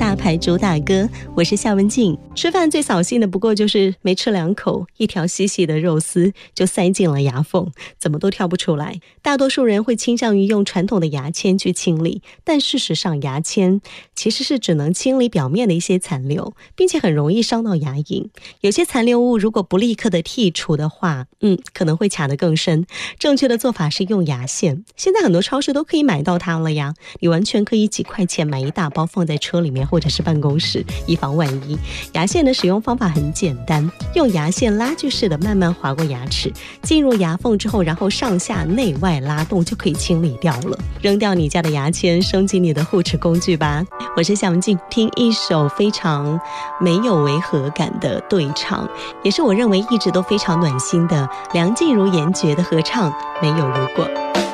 大牌主打歌，我是夏文静。吃饭最扫兴的不过就是没吃两口，一条细细的肉丝就塞进了牙缝，怎么都挑不出来。大多数人会倾向于用传统的牙签去清理，但事实上牙签其实是只能清理表面的一些残留，并且很容易伤到牙龈。有些残留物如果不立刻的剔除的话，可能会卡得更深。正确的做法是用牙线，现在很多超市都可以买到它了呀，你完全可以几块钱买一大包放在车里面或者是办公室，以防万一。牙线的使用方法很简单，用牙线拉锯式的慢慢划过牙齿，进入牙缝之后，然后上下内外拉动就可以清理掉了。扔掉你家的牙签，升级你的护齿工具吧。我是夏文静，听一首非常没有违和感的对唱，也是我认为一直都非常暖心的梁静茹严爵的合唱《没有如果》。